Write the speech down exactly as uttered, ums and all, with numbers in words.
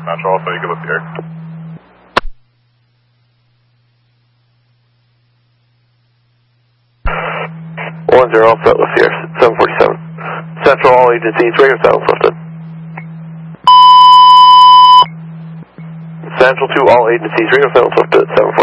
Central, so you can look here. One zero, all set with here, seven forty-seven. Central, all agencies, radio silence lifted. Central to all agencies, radio silence lifted at seven forty-seven.